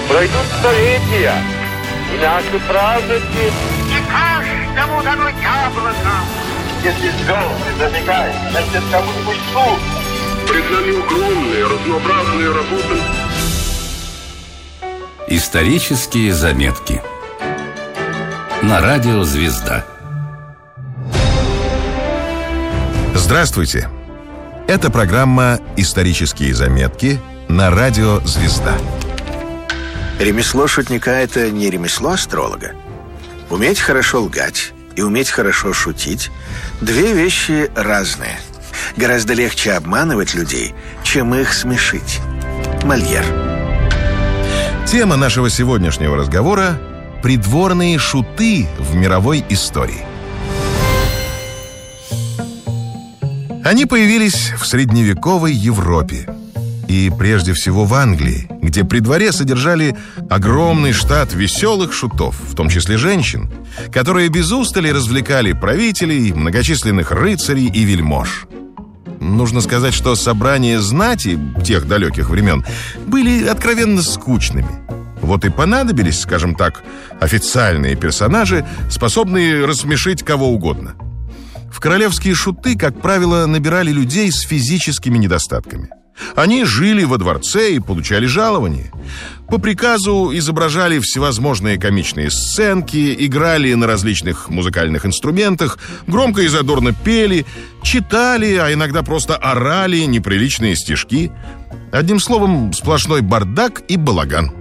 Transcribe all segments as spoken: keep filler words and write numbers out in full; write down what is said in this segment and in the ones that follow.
Пройдут столетия, и наши праздники... Не каждому дано яблоко. Если звезды забегают, значит, кому-нибудь суд. Пред нами огромные, разнообразные работы. Исторические заметки на радио «Звезда». Здравствуйте! Это программа «Исторические заметки» на радио «Звезда». Ремесло шутника – это не ремесло астролога. Уметь хорошо лгать и уметь хорошо шутить – две вещи разные. Гораздо легче обманывать людей, чем их смешить. Мольер. Тема нашего сегодняшнего разговора – придворные шуты в мировой истории. Они появились в средневековой Европе. И прежде всего в Англии, где при дворе содержали огромный штат веселых шутов, в том числе женщин, которые без устали развлекали правителей, многочисленных рыцарей и вельмож. Нужно сказать, что собрания знати тех далеких времен были откровенно скучными. Вот и понадобились, скажем так, официальные персонажи, способные рассмешить кого угодно. В королевские шуты, как правило, набирали людей с физическими недостатками. Они жили во дворце и получали жалование. По приказу изображали всевозможные комичные сценки, играли на различных музыкальных инструментах, громко и задорно пели, читали, а иногда просто орали неприличные стишки. Одним словом, сплошной бардак и балаган.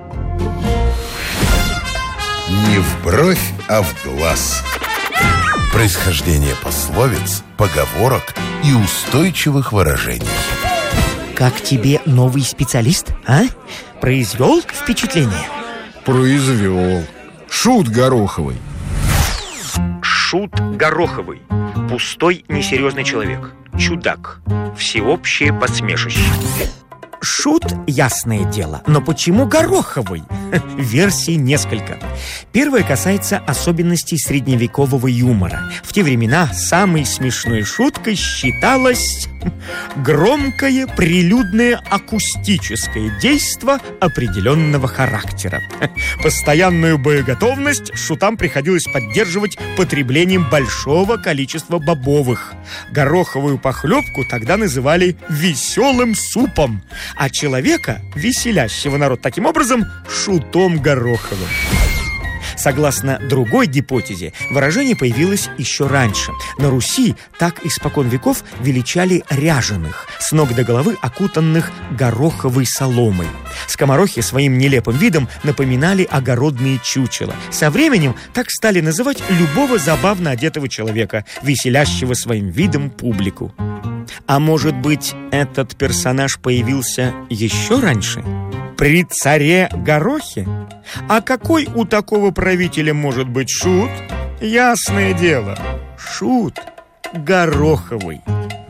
Не в бровь, а в глаз. Происхождение пословиц, поговорок и устойчивых выражений. Как тебе новый специалист, а? Произвел впечатление? Произвел. Шут Гороховый. Шут Гороховый. Пустой, несерьезный человек. Чудак. Всеобщее посмешище. Шут, ясное дело, но почему Гороховый? Версий несколько. Первая касается особенностей средневекового юмора. В те времена самой смешной шуткой считалось громкое прилюдное акустическое действо определенного характера. Постоянную боеготовность шутам приходилось поддерживать потреблением большого количества бобовых. Гороховую похлебку тогда называли веселым супом, а человека, веселящего народ таким образом, шутом Гороховым. Согласно другой гипотезе, выражение появилось еще раньше. На Руси так испокон веков величали ряженых, с ног до головы окутанных гороховой соломой. Скоморохи своим нелепым видом напоминали огородные чучела. Со временем так стали называть любого забавно одетого человека, веселящего своим видом публику. А может быть, этот персонаж появился еще раньше? При царе Горохе? А какой у такого правителя может быть шут? Ясное дело, шут Гороховый.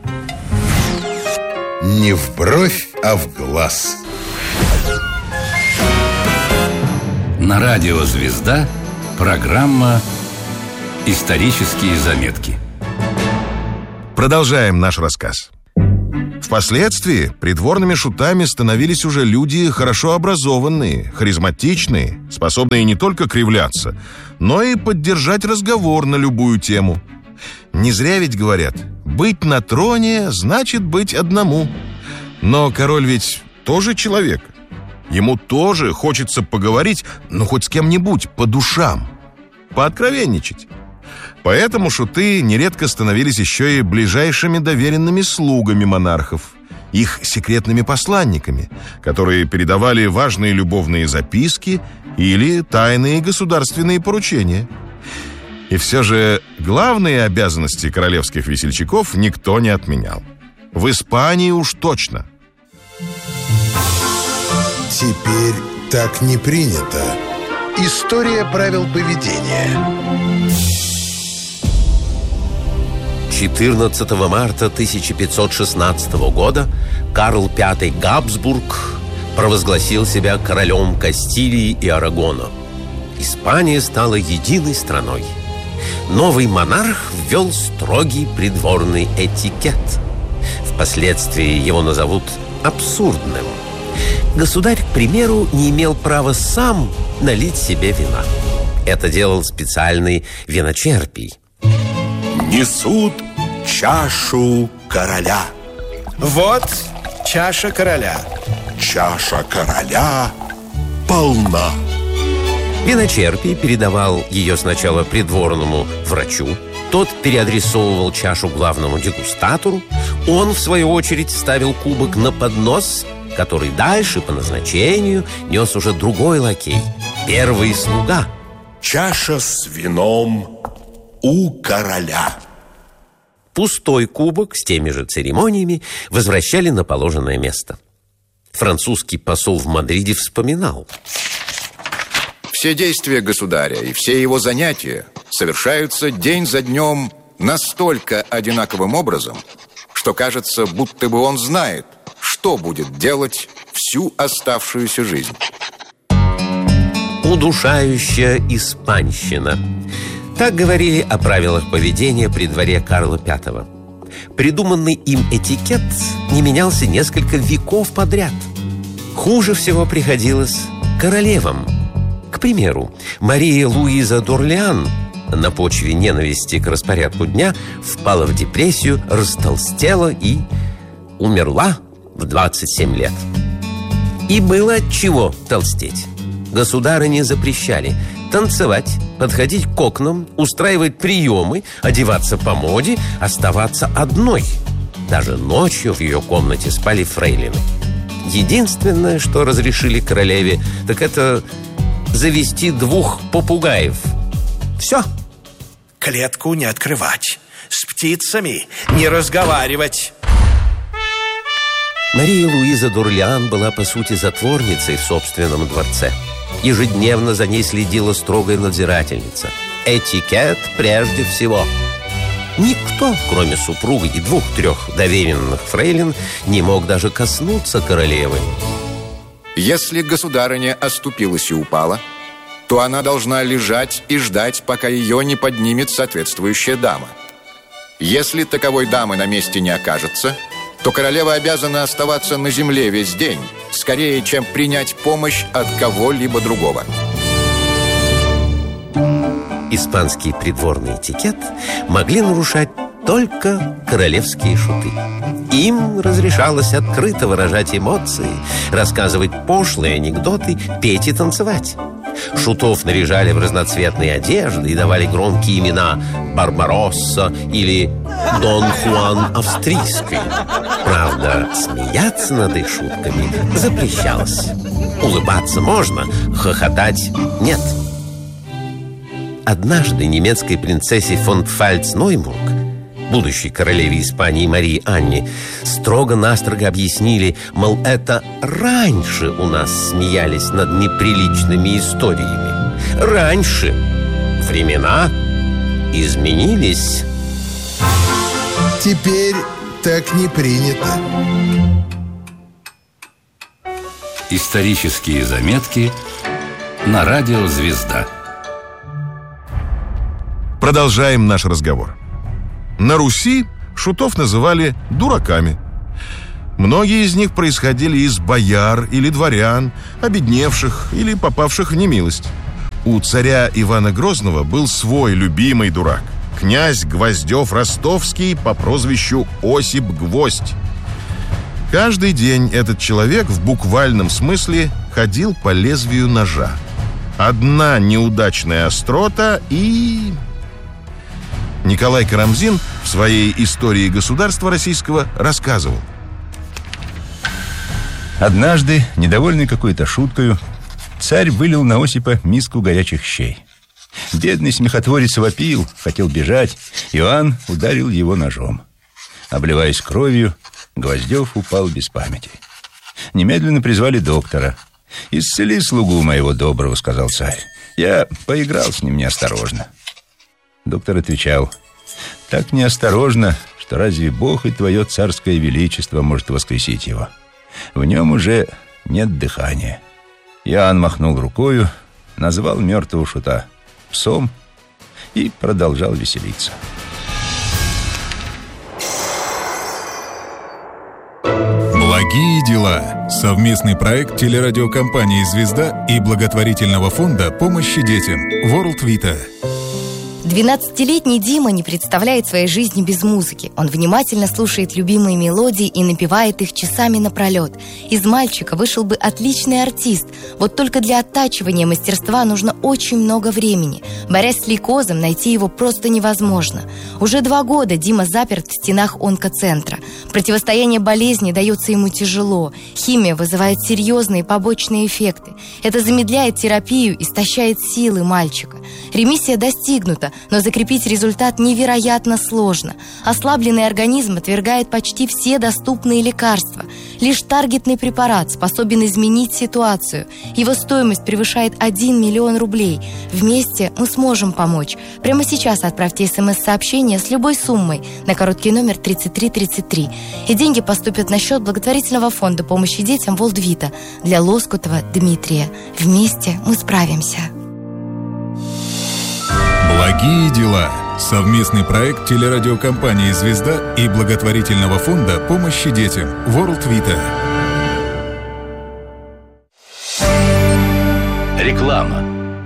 Не в бровь, а в глаз. На радио «Звезда» программа «Исторические заметки». Продолжаем наш рассказ. Впоследствии придворными шутами становились уже люди хорошо образованные, харизматичные, способные не только кривляться, но и поддержать разговор на любую тему. Не зря ведь говорят, быть на троне значит быть одному. Но король ведь тоже человек. Ему тоже хочется поговорить, ну хоть с кем-нибудь, по душам, пооткровенничать. Поэтому шуты нередко становились еще и ближайшими доверенными слугами монархов, их секретными посланниками, которые передавали важные любовные записки или тайные государственные поручения. И все же главные обязанности королевских весельчаков никто не отменял. В Испании уж точно. Теперь так не принято. История правил поведения. четырнадцатого марта тысяча пятьсот шестнадцатого года Карл Пятый Габсбург провозгласил себя королем Кастилии и Арагона. Испания стала единой страной. Новый монарх ввел строгий придворный этикет. Впоследствии его назовут абсурдным. Государь, к примеру, не имел права сам налить себе вина. Это делал специальный виночерпий. Несут чашу короля. Вот чаша короля. Чаша короля полна. Виночерпий передавал ее сначала придворному врачу. Тот переадресовывал чашу главному дегустатору. Он, в свою очередь, ставил кубок на поднос, который дальше по назначению нес уже другой лакей, первый слуга. Чаша с вином у короля. Пустой кубок с теми же церемониями возвращали на положенное место. Французский посол в Мадриде вспоминал: все действия государя и все его занятия совершаются день за днем настолько одинаковым образом, что кажется, будто бы он знает, что будет делать всю оставшуюся жизнь. Удушающая испанщина. Так говорили о правилах поведения при дворе Карла Пятого. Придуманный им этикет не менялся несколько веков подряд. Хуже всего приходилось королевам. К примеру, Мария Луиза д'Орлеан на почве ненависти к распорядку дня впала в депрессию, растолстела и умерла в двадцать семь лет. И было от чего толстеть. Государыне запрещали танцевать, подходить к окнам, устраивать приемы, одеваться по моде, оставаться одной. Даже ночью в ее комнате спали фрейлины. Единственное, что разрешили королеве, так это завести двух попугаев. Все. Клетку не открывать, с птицами не разговаривать. Мария Луиза д'Орлеан была, по сути, затворницей в собственном дворце. Ежедневно за ней следила строгая надзирательница. Этикет прежде всего. Никто, кроме супруга и двух-трех доверенных фрейлин, не мог даже коснуться королевы. Если государыня оступилась и упала, то она должна лежать и ждать, пока ее не поднимет соответствующая дама. Если таковой дамы на месте не окажется, то королева обязана оставаться на земле весь день, скорее, чем принять помощь от кого-либо другого. Испанский придворный этикет могли нарушать только королевские шуты. Им разрешалось открыто выражать эмоции, рассказывать пошлые анекдоты, петь и танцевать. Шутов наряжали в разноцветные одежды и давали громкие имена Барбаросса или Дон Хуан Австрийский. Правда, смеяться над их шутками запрещалось. Улыбаться можно, хохотать нет. Однажды немецкой принцессе фон Пфальц-Нойбург, будущей королеве Испании Марии Анне, строго-настрого объяснили, мол, это раньше у нас смеялись над неприличными историями. Раньше. Времена изменились. Теперь так не принято. Исторические заметки на радио «Звезда». Продолжаем наш разговор. На Руси шутов называли дураками. Многие из них происходили из бояр или дворян, обедневших или попавших в немилость. У царя Ивана Грозного был свой любимый дурак – князь Гвоздев-Ростовский по прозвищу Осип Гвоздь. Каждый день этот человек в буквальном смысле ходил по лезвию ножа. Одна неудачная острота и... Николай Карамзин в своей «Истории государства российского» рассказывал. Однажды, недовольный какой-то шуткою, царь вылил на Осипа миску горячих щей. Бедный смехотворец вопил, хотел бежать. Иоанн ударил его ножом. Обливаясь кровью, Гвоздев упал без памяти. Немедленно призвали доктора. «Исцели слугу моего доброго», — сказал царь. «Я поиграл с ним неосторожно». Доктор отвечал: «Так неосторожно, что разве Бог и твое царское величество может воскресить его? В нем уже нет дыхания». Иоанн махнул рукою, назвал мертвого шута псом и продолжал веселиться. Благие дела. Совместный проект телерадиокомпании «Звезда» и благотворительного фонда помощи детям World Vita. двенадцатилетний Дима не представляет своей жизни без музыки. Он внимательно слушает любимые мелодии и напевает их часами напролет. Из мальчика вышел бы отличный артист. Вот только для оттачивания мастерства нужно очень много времени. Борясь с лейкозом, найти его просто невозможно. Уже два года Дима заперт в стенах онкоцентра. Противостояние болезни дается ему тяжело. Химия вызывает серьезные побочные эффекты. Это замедляет терапию, истощает силы мальчика. Ремиссия достигнута, но закрепить результат невероятно сложно. Ослабленный организм отвергает почти все доступные лекарства. Лишь таргетный препарат способен изменить ситуацию. Его стоимость превышает один миллион рублей. Вместе мы сможем помочь. Прямо сейчас отправьте смс-сообщение с любой суммой на короткий номер тридцать три тридцать три. И деньги поступят на счет благотворительного фонда помощи детям World Vita для Лоскутова Дмитрия. Вместе мы справимся. Благие дела. Совместный проект телерадиокомпании «Звезда» и благотворительного фонда помощи детям World Vita. Реклама.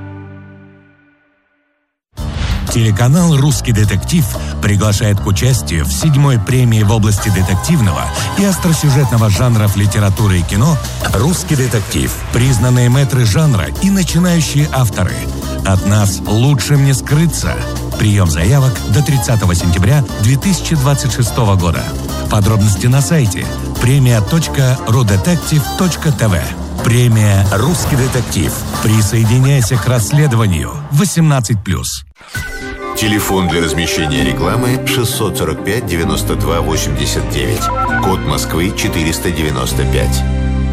Телеканал «Русский детектив» приглашает к участию в седьмой премии в области детективного и остросюжетного жанров литературы и кино «Русский детектив». Признанные мэтры жанра и начинающие авторы. От нас лучшим не скрыться. Прием заявок до тридцатого сентября две тысячи двадцать шестого года. Подробности на сайте премия точка рудетектив точка тв. Премия «Русский детектив». Присоединяйся к расследованию. восемнадцать плюс. Телефон для размещения рекламы шестьсот сорок пять девяносто два восемьдесят девять. Код Москвы четыреста девяносто пять.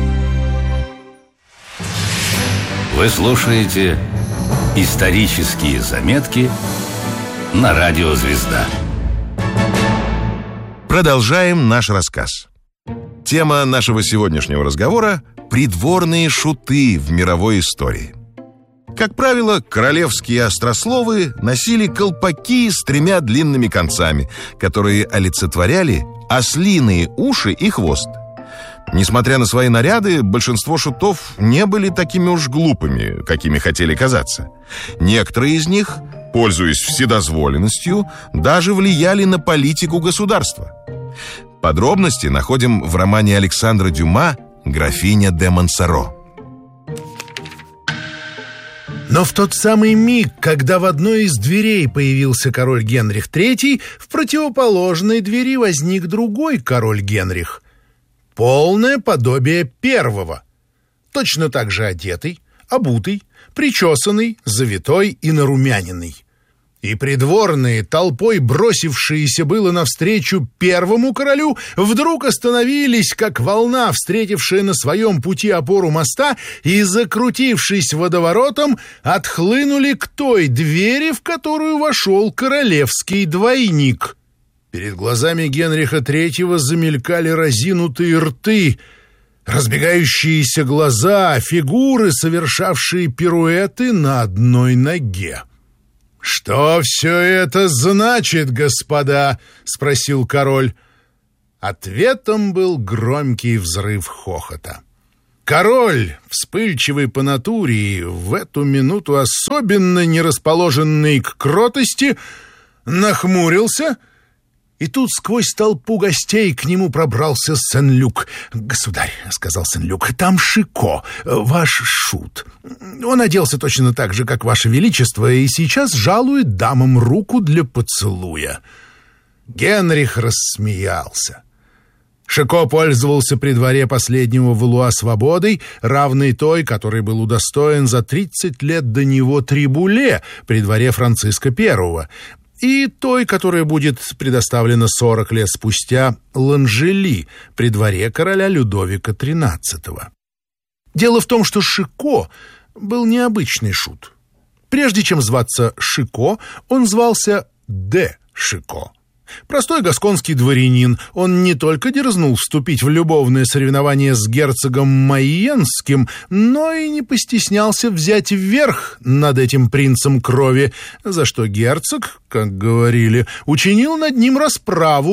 Вы слушаете «Исторические заметки» на радио «Звезда». Продолжаем наш рассказ. Тема нашего сегодняшнего разговора – придворные шуты в мировой истории. Как правило, королевские острословы носили колпаки с тремя длинными концами, которые олицетворяли ослиные уши и хвост. Несмотря на свои наряды, большинство шутов не были такими уж глупыми, какими хотели казаться. Некоторые из них, пользуясь вседозволенностью, даже влияли на политику государства. Подробности находим в романе Александра Дюма «Графиня де Монсоро». Но в тот самый миг, когда в одной из дверей появился король Генрих третий, в противоположной двери возник другой король Генрих. Полное подобие первого. Точно так же одетый, обутый, причесанный, завитой и нарумяненный. И придворные, толпой бросившиеся было навстречу первому королю, вдруг остановились, как волна, встретившая на своем пути опору моста, и, закрутившись водоворотом, отхлынули к той двери, в которую вошел королевский двойник. Перед глазами Генриха третьего замелькали разинутые рты, разбегающиеся глаза, фигуры, совершавшие пируэты на одной ноге. «Что все это значит, господа?» — спросил король. Ответом был громкий взрыв хохота. Король, вспыльчивый по натуре и в эту минуту особенно не расположенный к кротости, нахмурился, и тут сквозь толпу гостей к нему пробрался Сен-Люк. «Государь», — сказал Сен-Люк, — «там Шико, ваш шут. Он оделся точно так же, как ваше величество, и сейчас жалует дамам руку для поцелуя». Генрих рассмеялся. Шико пользовался при дворе последнего Валуа свободой, равной той, которой был удостоен за тридцать лет до него Трибуле при дворе Франциска Первого, и той, которая будет предоставлена сорок лет спустя Ланжели при дворе короля Людовика тринадцатого. Дело в том, что Шико был необычный шут. Прежде чем зваться Шико, он звался де Шико. Простой гасконский дворянин, он не только дерзнул вступить в любовное соревнование с герцогом Майенским, но и не постеснялся взять верх над этим принцем крови, за что герцог, как говорили, учинил над ним расправу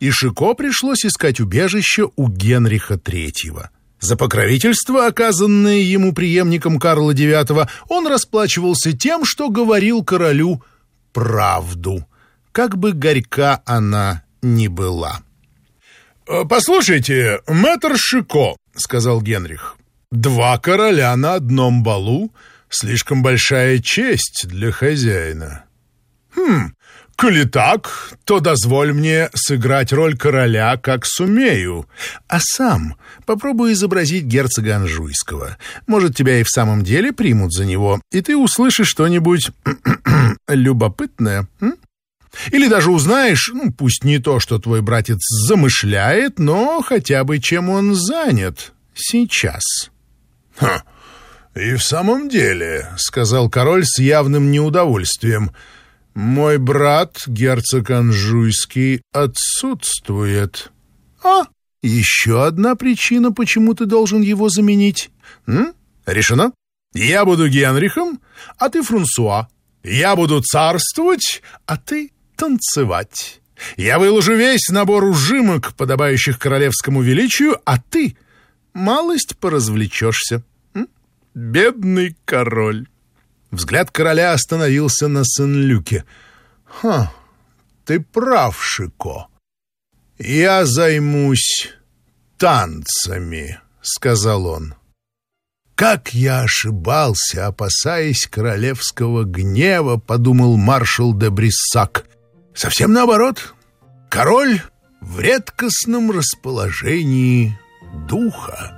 и Шико пришлось искать убежище у Генриха третьего. За покровительство, оказанное ему преемником Карла девятого, он расплачивался тем, что говорил королю правду, как бы горька она ни была. «Послушайте, мэтр Шико», — сказал Генрих, — «два короля на одном балу — слишком большая честь для хозяина. Хм, коли так, то дозволь мне сыграть роль короля, как сумею, а сам попробуй изобразить герцога Анжуйского. Может, тебя и в самом деле примут за него, и ты услышишь что-нибудь любопытное, м? Или даже узнаешь, ну, пусть не то, что твой братец замышляет, но хотя бы чем он занят сейчас». «Ха, и в самом деле», — сказал король с явным неудовольствием, — «мой брат, герцог Анжуйский, отсутствует. А, еще одна причина, почему ты должен его заменить. М? Решено. Я буду Генрихом, а ты Франсуа. Я буду царствовать, а ты танцевать. Я выложу весь набор ужимок, подобающих королевскому величию, а ты малость поразвлечешься. М? Бедный король». Взгляд короля остановился на Сен-Люке. «Ха, ты прав, Шико. Я займусь танцами», — сказал он. «Как я ошибался, опасаясь королевского гнева», — подумал маршал де Бриссак. «Совсем наоборот. Король в редкостном расположении духа».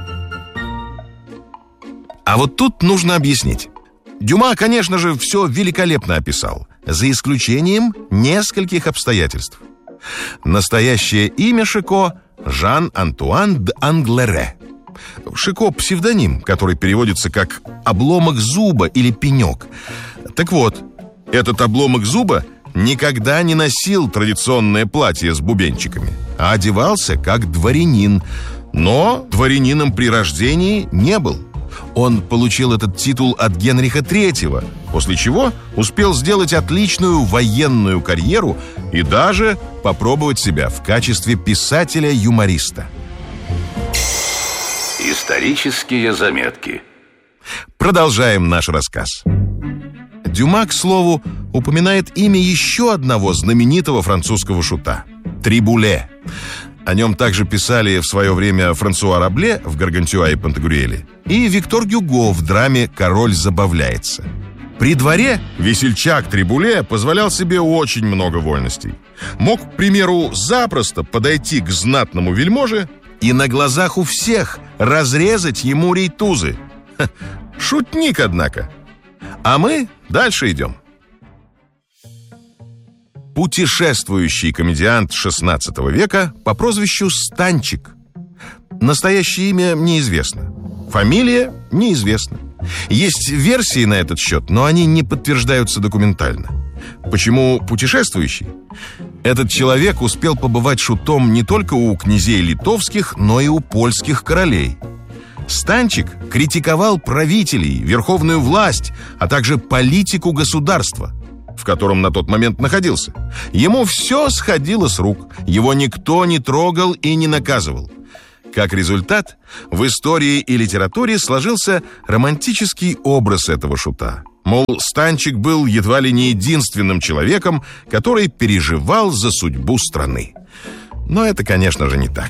А вот тут нужно объяснить. Дюма, конечно же, все великолепно описал, за исключением нескольких обстоятельств. Настоящее имя Шико – Жан-Антуан д'Англере. Шико – псевдоним, который переводится как «обломок зуба» или «пенек». Так вот, этот обломок зуба никогда не носил традиционное платье с бубенчиками, а одевался как дворянин, но дворянином при рождении не был. Он получил этот титул от Генриха третьего, после чего успел сделать отличную военную карьеру и даже попробовать себя в качестве писателя-юмориста. Исторические заметки. Продолжаем наш рассказ. Дюма, к слову, упоминает имя еще одного знаменитого французского шута – Трибуле. О нем также писали в свое время Франсуа Рабле в «Гаргантюа и Пантагрюэле» и Виктор Гюго в драме «Король забавляется». При дворе весельчак Трибуле позволял себе очень много вольностей. Мог, к примеру, запросто подойти к знатному вельможе и на глазах у всех разрезать ему рейтузы. Ха, шутник, однако. А мы дальше идем. Путешествующий комедиант шестнадцатого века по прозвищу Станчик. Настоящее имя неизвестно. Фамилия неизвестна. Есть версии на этот счет, но они не подтверждаются документально. Почему путешествующий? Этот человек успел побывать шутом не только у князей литовских, но и у польских королей. Станчик критиковал правителей, верховную власть, а также политику государства, в котором на тот момент находился. Ему все сходило с рук, его никто не трогал и не наказывал. Как результат, в истории и литературе сложился романтический образ этого шута. Мол, Станчик был едва ли не единственным человеком, который переживал за судьбу страны. Но это, конечно же, не так.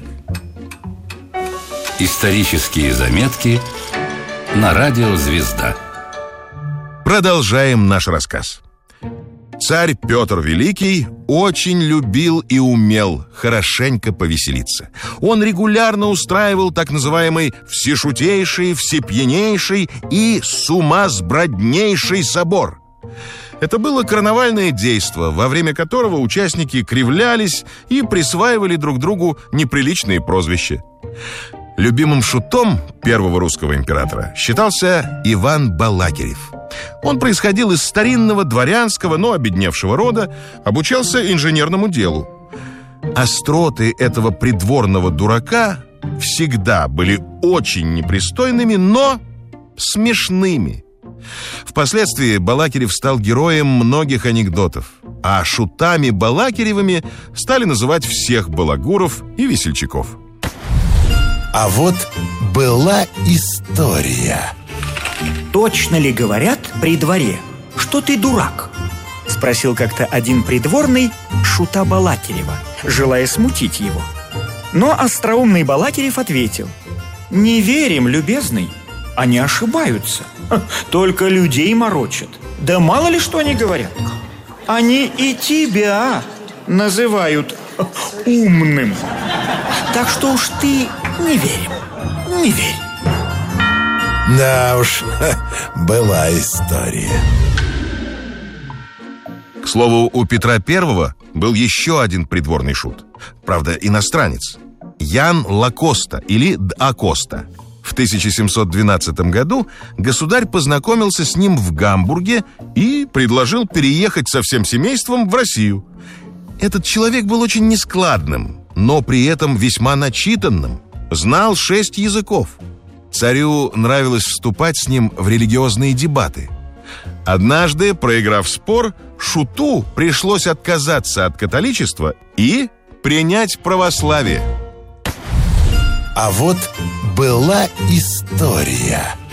Исторические заметки на радио «Звезда». Продолжаем наш рассказ. Царь Петр Великий очень любил и умел хорошенько повеселиться. Он регулярно устраивал так называемый всешутейший, всепьянейший и сумасброднейший собор. Это было карнавальное действо, во время которого участники кривлялись и присваивали друг другу неприличные прозвища. Любимым шутом первого русского императора считался Иван Балакирев. Он происходил из старинного дворянского, но обедневшего рода, обучался инженерному делу. Остроты этого придворного дурака всегда были очень непристойными, но смешными. Впоследствии Балакирев стал героем многих анекдотов. а шутами Балакиревыми стали называть всех балагуров и весельчаков. А вот была история. «Точно ли говорят при дворе, что ты дурак?» — спросил как-то один придворный шута Балакирева, желая смутить его. Но остроумный Балакирев ответил: «Не верим, любезный, они ошибаются, только людей морочат. Да мало ли что они говорят. Они и тебя называют умным. Так что уж ты не верим, не верь». Да уж, была история. К слову, у Петра Первого был еще один придворный шут. Правда, иностранец. Ян Лакоста или Д'Акоста. В тысяча семьсот двенадцатом году государь познакомился с ним в Гамбурге и предложил переехать со всем семейством в Россию. Этот человек был очень нескладным, но при этом весьма начитанным. Знал шесть языков. Царю нравилось вступать с ним в религиозные дебаты. Однажды, проиграв спор, шуту пришлось отказаться от католичества и принять православие. А вот была история.